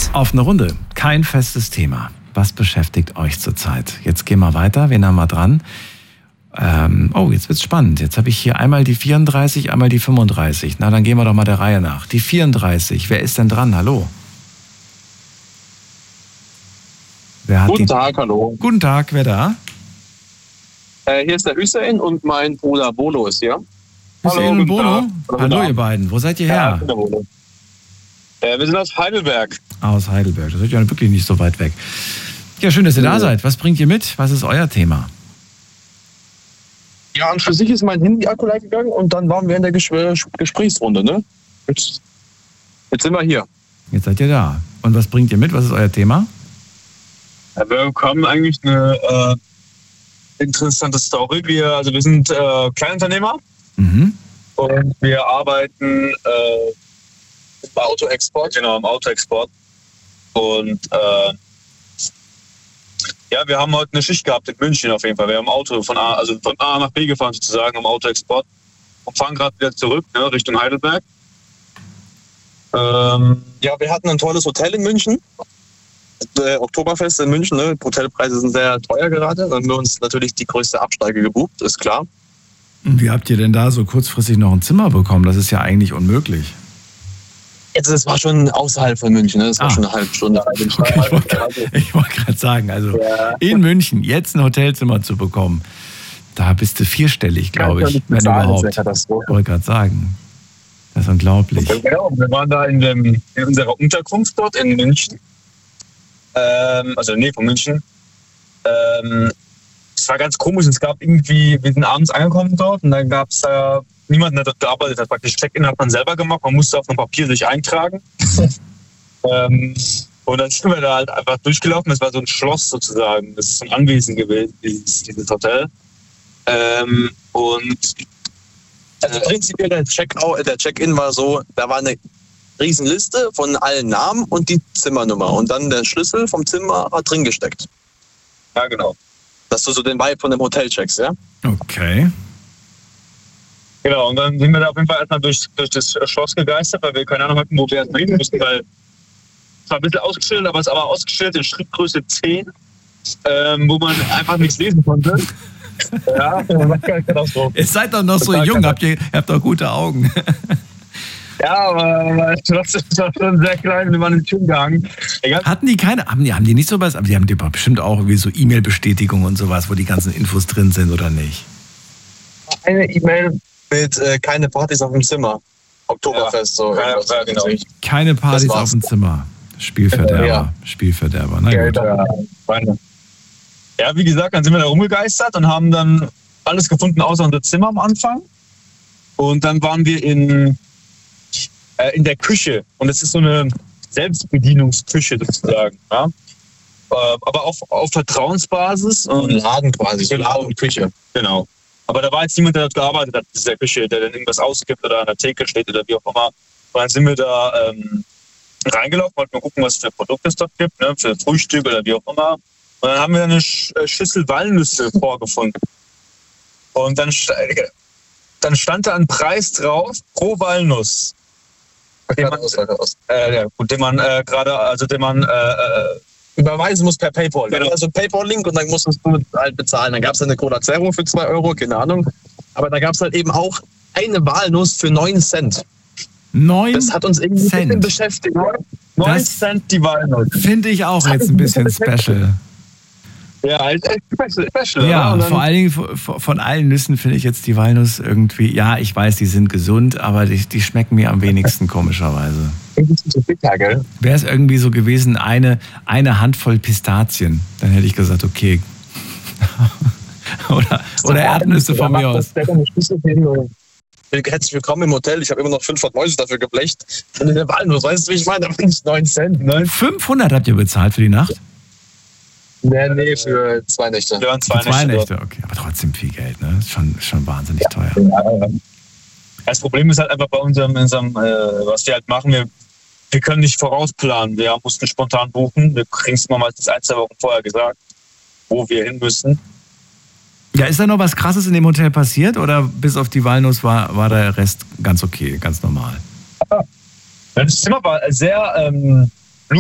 Plus. Auf eine Runde. Kein festes Thema. Was beschäftigt euch zurzeit? Jetzt gehen wir weiter. Wen haben wir dran? Jetzt wird's spannend. Jetzt habe ich hier einmal die 34, einmal die 35. Na, dann gehen wir doch mal der Reihe nach. Die 34. Wer ist denn dran? Hallo? Guten Tag, hallo. Guten Tag, wer da? Hier ist der Hüseyin und mein Bruder Bolo ist hier. Hüseyin und Bolo? Hallo ihr beiden. Wo seid ihr her? Wir sind aus Heidelberg. Aus Heidelberg. Das ist ja wirklich nicht so weit weg. Ja, schön, dass ihr da seid. Was bringt ihr mit? Was ist euer Thema? Ja, und für sich ist mein Handy-Akku leer gegangen und dann waren wir in der Gesprächsrunde, ne? Jetzt sind wir hier. Jetzt seid ihr da. Und was bringt ihr mit? Was ist euer Thema? Ja, wir bekommen eigentlich eine interessante Story. Wir sind Kleinunternehmer und wir arbeiten im Autoexport. Genau, im Autoexport. Und wir haben heute eine Schicht gehabt in München auf jeden Fall. Wir haben ein Auto von A nach B gefahren sozusagen im Autoexport und fahren gerade wieder zurück, ne, Richtung Heidelberg. Wir hatten ein tolles Hotel in München. Oktoberfest in München, ne? Hotelpreise sind sehr teuer gerade. Dann haben wir uns natürlich die größte Absteige gebucht, ist klar. Und wie habt ihr denn da so kurzfristig noch ein Zimmer bekommen? Das ist ja eigentlich unmöglich. Das war schon außerhalb von München, ne? Das war schon eine halbe Stunde. Okay, ich wollte gerade sagen, in München jetzt ein Hotelzimmer zu bekommen, da bist du vierstellig, glaube ich, wenn überhaupt. Ich wollte gerade sagen, das ist unglaublich. Genau, wir waren da in unserer Unterkunft dort in München. In der Nähe von München. Es war ganz komisch, wir sind abends angekommen dort und dann gab es niemanden, der dort gearbeitet hat. Praktisch Check-in hat man selber gemacht, man musste auf einem Papier sich eintragen. Und dann sind wir da halt einfach durchgelaufen, es war so ein Schloss sozusagen, das ist so ein Anwesen gewesen, dieses Hotel. Prinzipiell der Check-in war so, da war eine Riesenliste von allen Namen und die Zimmernummer und dann der Schlüssel vom Zimmer hat drin gesteckt. Ja, genau. Dass du so den Vibe von dem Hotel checkst, ja? Okay. Genau, und dann sind wir da auf jeden Fall erstmal durch das Schloss gegeistert, weil wir keine Ahnung hatten, wo wir erstmal hin mussten, weil es war ein bisschen ausgeschildert, aber es war ausgeschildert in Schrittgröße 10, wo man einfach nichts lesen konnte. Ja, so. Ihr seid doch noch so jung, ihr habt doch gute Augen. Ja, aber das war schon sehr klein, wir waren in den Tür gehangen. Hatten die keine, haben die nicht sowas, aber die haben bestimmt auch irgendwie so E-Mail-Bestätigung und sowas, wo die ganzen Infos drin sind, oder nicht? Eine E-Mail mit keine Partys auf dem Zimmer. Oktoberfest, so. Ja, genau. Keine Partys auf dem Zimmer. Spielverderber. Ja. Spielverderber, na gut. Ja, wie gesagt, dann sind wir da rumgegeistert und haben dann alles gefunden, außer unser Zimmer am Anfang. Und dann waren wir in der Küche. Und es ist so eine Selbstbedienungsküche sozusagen. Ja? Aber auf Vertrauensbasis. Und Laden quasi, so Laden und Küche. Genau. Aber da war jetzt niemand, der dort gearbeitet hat in dieser Küche, der dann irgendwas ausgibt oder an der Theke steht oder wie auch immer. Und dann sind wir da reingelaufen, wollten mal gucken, was für Produkte es dort gibt, ne? Für Frühstück oder wie auch immer. Und dann haben wir eine Schüssel Walnüsse vorgefunden. Und dann stand da ein Preis drauf pro Walnuss. Den man überweisen muss per PayPal. Genau. Also PayPal-Link und dann musstest du halt bezahlen. Dann gab es eine Cola Zero für 2 Euro, keine Ahnung. Aber da gab es halt eben auch eine Walnuss für 9 Cent. 9 Das hat uns irgendwie ein bisschen beschäftigt. 9 Cent die Walnuss. Finde ich auch jetzt ein bisschen special. Ja, echt special. Ja, vor allen Dingen von allen Nüssen finde ich jetzt die Walnuss irgendwie, ja, ich weiß, die sind gesund, aber die schmecken mir am wenigsten komischerweise. Wäre es irgendwie so gewesen, eine Handvoll Pistazien, dann hätte ich gesagt, okay. oder Erdnüsse von mir aus. Herzlich willkommen im Hotel. Ich habe immer noch 500 Mäuse dafür geblecht. Und in der Walnuss, weißt du, wie ich meine? Da bin ich 9 Cent. 500 habt ihr bezahlt für die Nacht? Nee, für 2 Nächte. Ja, 2 Nächte, okay. Aber trotzdem viel Geld, ne? Ist schon wahnsinnig teuer. Ja. Das Problem ist halt einfach bei unserem was wir halt machen, wir können nicht vorausplanen. Wir mussten spontan buchen. Wir kriegen es immer meistens 1-2 Wochen vorher gesagt, wo wir hin müssen. Ja, ist da noch was Krasses in dem Hotel passiert oder bis auf die Walnuss war der Rest ganz okay, ganz normal? Ja, das Zimmer war sehr